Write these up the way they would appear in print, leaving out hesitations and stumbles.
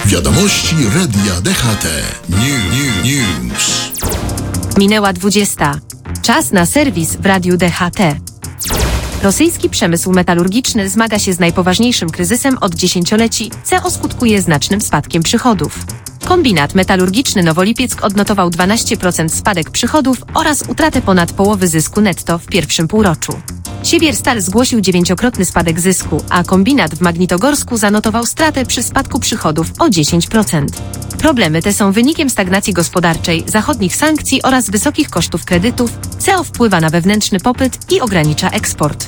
Wiadomości Radia DHT. News. Minęła 20. Czas na serwis w Radiu DHT. Rosyjski przemysł metalurgiczny zmaga się z najpoważniejszym kryzysem od dziesięcioleci, co skutkuje znacznym spadkiem przychodów. Kombinat metalurgiczny Nowolipieck odnotował 12% spadek przychodów oraz utratę ponad połowy zysku netto w pierwszym półroczu. Siewierstal zgłosił 9-krotny spadek zysku, a kombinat w Magnitogorsku zanotował stratę przy spadku przychodów o 10%. Problemy te są wynikiem stagnacji gospodarczej, zachodnich sankcji oraz wysokich kosztów kredytów, co wpływa na wewnętrzny popyt i ogranicza eksport.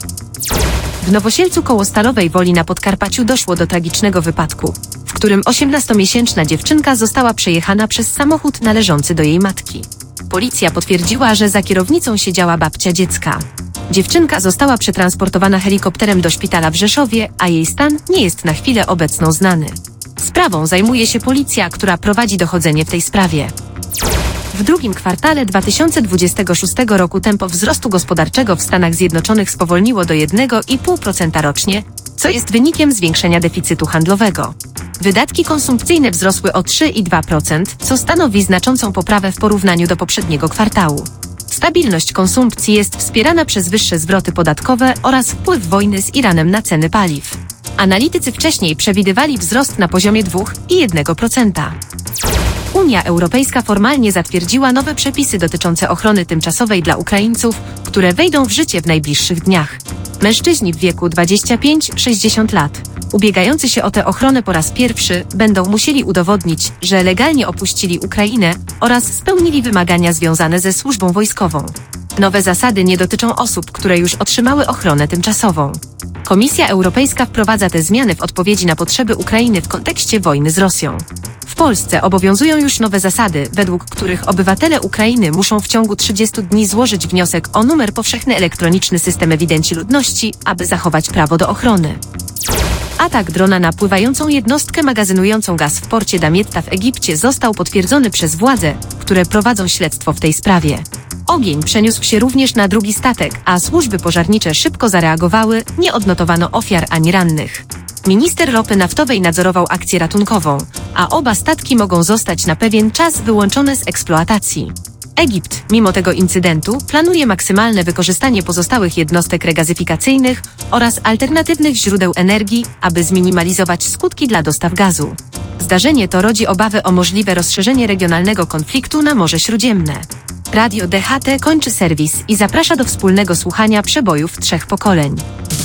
W Nowosielcu koło Stalowej Woli na Podkarpaciu doszło do tragicznego wypadku, w którym 18-miesięczna dziewczynka została przejechana przez samochód należący do jej matki. Policja potwierdziła, że za kierownicą siedziała babcia dziecka. Dziewczynka została przetransportowana helikopterem do szpitala w Rzeszowie, a jej stan nie jest na chwilę obecną znany. Sprawą zajmuje się policja, która prowadzi dochodzenie w tej sprawie. W drugim kwartale 2026 roku tempo wzrostu gospodarczego w Stanach Zjednoczonych spowolniło do 1,5% rocznie, co jest wynikiem zwiększenia deficytu handlowego. Wydatki konsumpcyjne wzrosły o 3,2%, co stanowi znaczącą poprawę w porównaniu do poprzedniego kwartału. Stabilność konsumpcji jest wspierana przez wyższe zwroty podatkowe oraz wpływ wojny z Iranem na ceny paliw. Analitycy wcześniej przewidywali wzrost na poziomie 2,1%. Unia Europejska formalnie zatwierdziła nowe przepisy dotyczące ochrony tymczasowej dla Ukraińców, które wejdą w życie w najbliższych dniach. Mężczyźni w wieku 25-60 lat, ubiegający się o tę ochronę po raz pierwszy, będą musieli udowodnić, że legalnie opuścili Ukrainę oraz spełnili wymagania związane ze służbą wojskową. Nowe zasady nie dotyczą osób, które już otrzymały ochronę tymczasową. Komisja Europejska wprowadza te zmiany w odpowiedzi na potrzeby Ukrainy w kontekście wojny z Rosją. W Polsce obowiązują już nowe zasady, według których obywatele Ukrainy muszą w ciągu 30 dni złożyć wniosek o numer powszechny elektroniczny System Ewidencji Ludności, aby zachować prawo do ochrony. Atak drona na pływającą jednostkę magazynującą gaz w porcie Damietta w Egipcie został potwierdzony przez władze, które prowadzą śledztwo w tej sprawie. Ogień przeniósł się również na drugi statek, a służby pożarnicze szybko zareagowały, nie odnotowano ofiar ani rannych. Minister ropy naftowej nadzorował akcję ratunkową, a oba statki mogą zostać na pewien czas wyłączone z eksploatacji. Egipt, mimo tego incydentu, planuje maksymalne wykorzystanie pozostałych jednostek regazyfikacyjnych oraz alternatywnych źródeł energii, aby zminimalizować skutki dla dostaw gazu. Zdarzenie to rodzi obawy o możliwe rozszerzenie regionalnego konfliktu na Morze Śródziemne. Radio DHT kończy serwis i zaprasza do wspólnego słuchania przebojów 3 pokoleń.